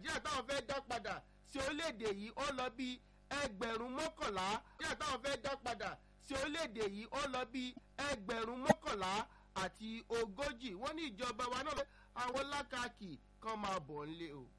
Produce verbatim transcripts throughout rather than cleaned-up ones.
nàìjíríà táwọn fẹ́ dá padà sí orílẹ̀-èdè yìí ó lọ bí ẹgbẹ̀rún mọ́kànlá nàìjíríà táwọn fẹ́ dá padà sí orílẹ̀-èdè yìí ó lọ bí ẹgbẹ̀rún mọ́kànlá àti ogójì wọ́n ní ìjọba wa náà àwọn lákàkì kan máa bọ̀ ńlé o.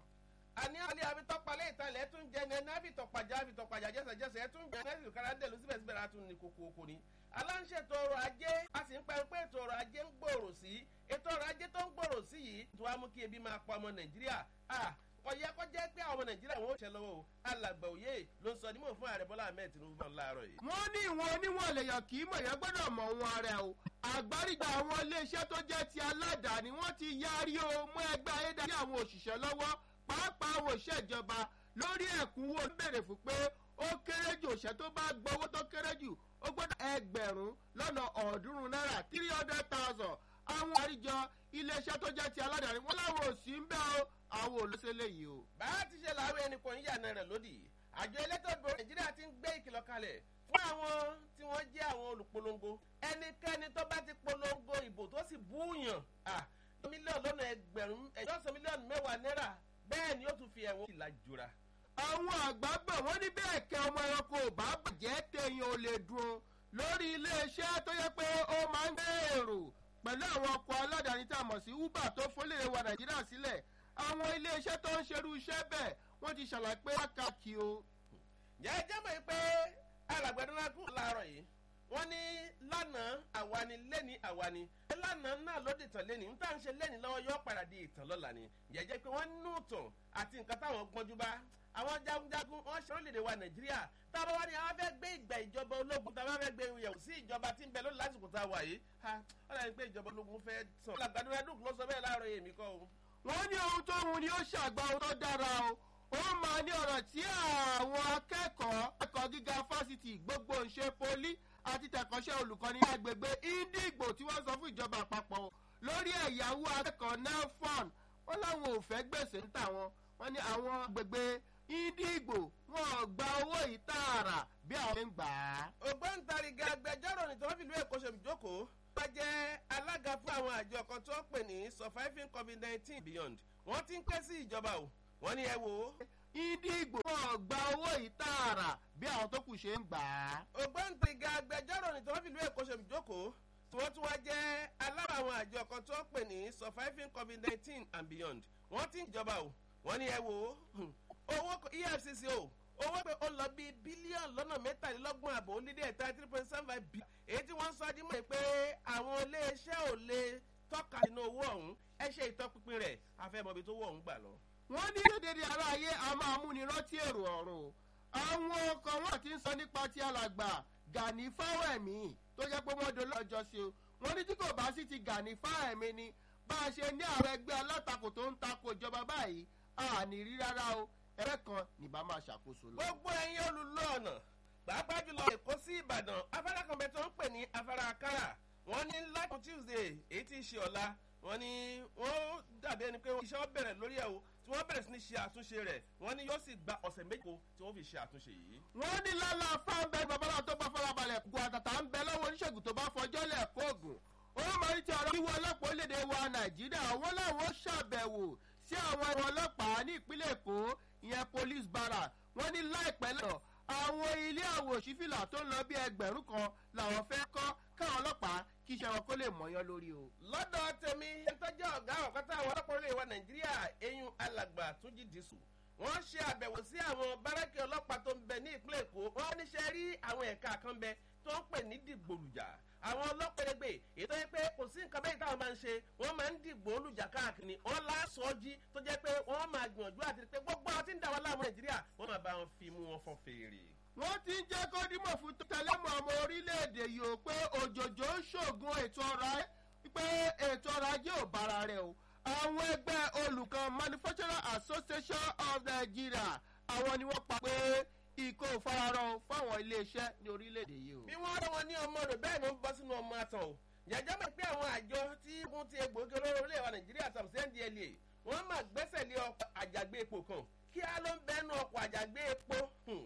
àní àlẹ́ àbítọ́palẹ̀ ìtàlẹ̀ tún jẹ́ ní ẹni àbítọ́pàjà àbítọ́pàjà jẹ́sẹ̀jẹ́sẹ̀ tún jẹ́ ní ẹni kárádẹ́lù síbẹ̀síbẹ̀ rà tún ní kókó oko ni. aláǹṣètò ọrọ̀ ajé a sì ń pẹ́ pé ètò ọrọ̀ ajé ń gbòòrò sí ètò ọrọ̀ ajé tó ń gbòòrò sí yìí tó wá mú kí ebi máa pa ọmọ nàìjíríà ọ̀yẹ́ kọ́ jẹ́ pé àwọn ọmọ nàìjíríà wọn ò ṣe lọ́wọ́ o alàgbà òye ló ń sọ nímọ̀ fún ààrẹ bọ́lá ahmed tinubu bá ń láàárọ̀ yìí. wọ́n ní ìwọ̀n oníwọ̀n lèèyàn kì í mọ̀ yẹn gbọ́dọ̀ mọ̀ wọn ara o àgbárígbà àwọn iléeṣẹ́ tó jẹ́ ti aládàáni wọ́n ti yarí o mọ́ ẹgbẹ́ ayédáyé àwọn òṣìṣẹ́ lọ́wọ́ pàápàá àwọn òṣìṣẹ́ ìjọba lórí ẹ̀kúnwó ń bèrè fún pé ó kéré jù òṣìṣẹ́ tó bá gbowó tó kéré jù ó gbọ́dọ̀ ẹgbẹ̀rún lọ́nà ọ̀ọ́dúnrún náírà three hundred thousand àwọn àríjọ iléeṣẹ́ tó jẹ́ ti aládàáni wọ́n láwọn ò sí ń bẹ́ o àwọn olóṣèlú yìí o. bá a ti ṣe làwọn ẹnì kan yíyànà rẹ̀ lódì àjọ elétò ìbò nàìjíríà ti ń gbé ìkìlọ̀ kalẹ̀ fún àwọn tí wọ́n jẹ́ àwọn olùpolongo ẹnikẹ́ni tó bá ti polongo ìbò tó sì búùyàn mílíọ̀nù lọ́nà ẹgbẹ̀rún ẹ̀jọ́sọ mílíọ̀nù mẹ́wàá náírà bẹ́ẹ̀ ni ó tún fi ẹ̀wọ̀n ìlà jura. àwọn àgbà bọ̀ wọ́n ní bẹ́ẹ̀ kẹ́ ọmọ ẹranko ò bá bàjẹ́ téèyàn ò lè dùn lórí iléeṣẹ́ tó yẹ pé ó máa ń gbé èrò pẹ̀lú àwọn ọkọ̀ aládàáni tá a mọ̀ sí uber tó fólèrè wa nàìjíríà sílẹ̀ àwọn iléeṣẹ́ tó ń ṣerú iṣẹ́ bẹ́ẹ̀ wọ́n ti ṣàlàyé pé wákàkì o. jẹ́jẹ́ mọ̀ pé alàgbàdúrà kù láàárọ̀ yìí wọ́n ní lánàá àwa ni lẹ́ni àwa ni lánàá náà ló di ìtàn lẹ́ni níta ń ṣe lẹ́ni lọ́wọ́ yọ padà di ìtàn lọ́la ni jẹ́jẹ́ pé wọ́n nínú ìtàn àti nǹkan táwọn gbọ́njú bá àwọn jagunjagun wọ́n ṣe orílẹ̀-èdè wa nàìjíríà tábà wá ní àwọn fẹ́ gbé ìgbà ìjọba ológun tábà fẹ́ gbé ìyẹ̀wò sí ìjọba tí ń bẹ lónìí lásìkò tá a wà yìí wọ́n dàbí pé ìjọba ológun fẹ́ sàn. alàgbàdúrà dùn ló sọ bẹ́ẹ̀ láàárọ̀ yèmí kọ́ o. wọ́n ní ohun tó wù ni ó ṣàgbà ohun tó dára o ó máa ní ọ̀rọ̀ tí àwọn akẹ́kọ̀ọ́ ẹ̀kọ́ gíga fásitì gbogbo ń ṣe poli àti tẹ̀kọ́ṣẹ́ olùkọ́ni agbègbè Indigo tí wọ́n sọ fún ìjọba àpapọ̀ lórí ẹ̀yáwó akẹ́kọ̀ọ́ nelfon wọ́n láwọn ò fẹ́ gbèsè ń tà wọ́n wọ́n ní àwọn agbègbè Indigo wọn ò gba owó yìí tààrà bí àwọn ń gbà á. ògbóǹtarìgì agbẹjọ́rò ní tọ́wọ́ fìlú èkó ṣèbìjókòó wọ́n jẹ́ alága fún àwọn àjọ kan tó pè ní surviving covid nineteen beyond wọ́n ti ń ké sí ìjọba o wọ́n ní ẹ wò ó. Indigo wọn gba owó yìí tààrà bí àwọn tó kù ṣe ń gbà á. ògbóǹtarìgì agbẹjọ́rò ní tọ́wọ́ fìlú èkó ṣèbìjókòó tí wọ́n tún wá jẹ́ alága àwọn àjọ kan tó pè ní surviving covid nineteen and beyond wọ́n ti ń ìjọba o wọ́n ní ẹ wò ó owó E F C C o owó pé ó lọ bí bílíọ̀nù lọ́nà mẹ́tàlélọ́gbọ̀n àbò lídé ẹ̀ta three point seven five billion èyí tí wọ́n sọ dímọ̀ pé àwọn iléeṣẹ́ ò lè tọ́ka nínú owó ọ̀hún ẹ ṣe ìtọ́pinpin rẹ̀ afẹ́mọ̀bí tó wọ̀ ọ̀hún gbà lọ. wọ́n ní dédé ara ayé a máa múni rántí èrò ọ̀run àwọn ọkọ̀ wọn ti ń sọ nípa ti alàgbà Gani Fáwẹ̀mí tó jẹ́ pé wọ́n dolóògbé ọjọ́ sí o wọ́n ní tí kò bá sí ti Gani Fáwẹ̀mí ni bá a ṣe ní àwọn ẹgbẹ́ alátakò tó ń takò ìjọba báyìí àní rí rárá o ẹgbẹ́ kan nìbá máa ṣàkóso lọ. gbogbo ẹ̀yin olùlọ ọ̀nà pàápàá jùlọ Èkó sí Ìbàdàn afárá kan bẹ tó ń pè ní afárá akára wọ́n ní láti Tuesday èyí tí ń ṣe ọ̀la wọ́n ní wọ́n dàbí ẹni pé iṣẹ́ wọn bẹ̀rẹ̀ lórí ẹ̀ o tí wọ́n bẹ̀rẹ̀ sí ní ṣe àtúnṣe rẹ̀ wọ́n ní yóò sì gba ọ̀sẹ̀ méjì tí wọ́n fi ṣe àtúnṣe yìí. wọ́n ní lálá fáńbẹ́ babaláwo tó bá farabalẹ̀ gun àtàtà ń bẹ lọ́wọ́ oníṣègùn tó bá fọjọ́ lẹ̀ kóògùn ó máa ń ti ọ̀rọ̀ wíwọ ọlọ́pàá orílẹ̀-èdè wa Nàìjíríà wọ́n láwọn ṣàbẹ̀wò sí àwọn ẹ̀rọ ọlọ́pàá ní ìpínlẹ̀ Èkó ìyẹn police bara wọ́n ní láìpẹ́ lọ àwọn ilé àwòṣífìlà tó ń lọ bí ẹgbẹ̀rún kan làwọn fẹ́ kọ́ káwọn ọlọ́pàá kí iṣẹ́ wọn kó lè mọ̀yán lórí o. lọ́dọ̀ tèmi ẹ̀ńtọ́jọ́ ọ̀gá ọ̀kọ́tà àwọn ọlọ́pàá orílẹ̀ wa Nàìjíríà eyín alàgbà Túnjí Dìsù wọ́n ṣe àbẹ̀wò sí àwọn báràkì ọlọ́pàá tó ń bẹ ní ìpínlẹ̀ Èkó wọ́n níṣẹ́ rí àwọn ẹ̀ka kan bẹ tó ń pè ní dìgbòlùjà àwọn ọlọ́pẹ̀lẹ́gbẹ̀ ètò yẹ pé kò sí nǹkan bẹ́ẹ̀ táwọn máa ń ṣe wọ́n máa ń dìgbò olùjà káàkiri wọ́n láṣọ́jí tó jẹ́ pé wọ́n máa gbìyànjú àti pé gbogbo àwọn tí ń dà wọ́n láàmú Nàìjíríà wọ́n máa bá wọn fi mú wọn fọ́n fèrè. wọ́n ti ń jẹ́ kó dímọ̀ fún tẹlẹ́mù ọmọ orílẹ̀-èdè yìí ó pé òjòjò ń ṣògùn ètò ọrọ̀ ajé pé ètò ọrọ̀ ajé ò bára rẹ̀ o àwọn ẹgbẹ́ olùkan Manufacturer Association of Nigeria àwọn ni wọ́n pa pé ìkó fararọ fáwọn iléeṣẹ́ ní orílẹ̀-èdè yìí o. bí wọ́n rán wọn ní ọmọ rẹ̀ bẹ́ẹ̀ ló ń bọ́ sínú ọmọ àtàn o jẹjẹ́ mọ̀ pé àwọn àjọ tí wọ́n ti egbòogi olóró orílẹ̀ wa Nàìjíríà tàbí sí N D L A wọ́n máa gbẹ́sẹ̀ lé ọkọ̀ àjàgbé epo kan kí á ló ń bẹ́nu ọkọ̀ àjàgbé epo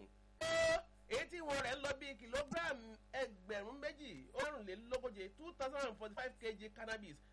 èyí tí wọ́n rẹ̀ ń lọ bíi kìlógíráàmù ẹgbẹ̀rún méjì ọ̀rùnlélógóje two thousand and forty five kg cannabis